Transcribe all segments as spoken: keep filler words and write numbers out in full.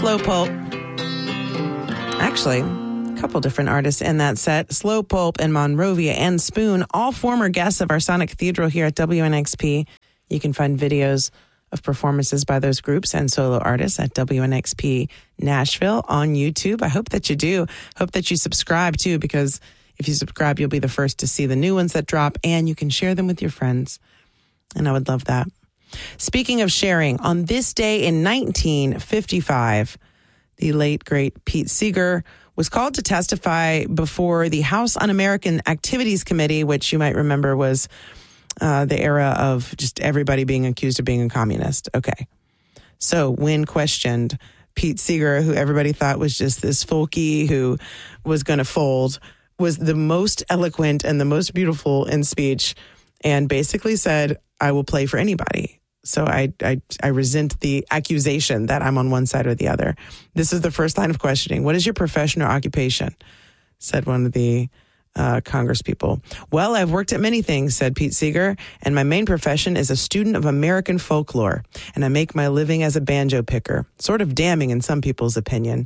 Slowpoke. Actually, a couple different artists in that set. Slowpoke and Monrovia and Spoon, all former guests of our Sonic Cathedral here at W N X P. You can find videos of performances by those groups and solo artists at W N X P Nashville on YouTube. I hope that you do. Hope that you subscribe too, because if you subscribe, you'll be the first to see the new ones that drop, and you can share them with your friends. And I would love that. Speaking of sharing, on this day in nineteen fifty-five, the late, great Pete Seeger was called to testify before the House Un-American Activities Committee, which you might remember was uh, the era of just everybody being accused of being a communist. Okay. So when questioned, Pete Seeger, who everybody thought was just this folky who was going to fold, was the most eloquent and the most beautiful in speech, and basically said, I will play for anybody. So I, I I resent the accusation that I'm on one side or the other. This is the first line of questioning. What is your profession or occupation? Said one of the uh, Congress people. Well, I've worked at many things, said Pete Seeger, and my main profession is a student of American folklore, and I make my living as a banjo picker. Sort of damning in some people's opinion.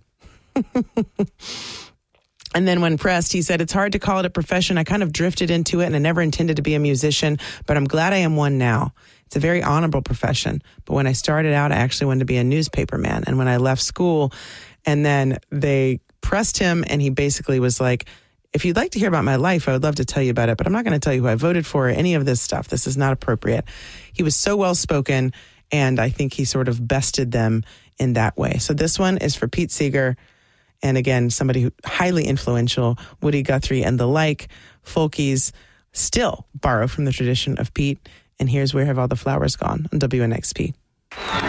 And then when pressed, he said, it's hard to call it a profession. I kind of drifted into it and I never intended to be a musician, but I'm glad I am one now. It's a very honorable profession. But when I started out, I actually wanted to be a newspaper man. And when I left school, and then they pressed him, and he basically was like, if you'd like to hear about my life, I would love to tell you about it, but I'm not going to tell you who I voted for or any of this stuff. This is not appropriate. He was so well spoken, and I think he sort of bested them in that way. So this one is for Pete Seeger. And again, somebody who highly influential, Woody Guthrie and the like. Folkies still borrow from the tradition of Pete. And here's Where Have All the Flowers Gone on W N X P.